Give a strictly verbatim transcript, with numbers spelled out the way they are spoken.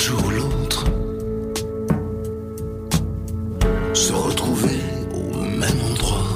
jour ou l'autre, se retrouver au même endroit.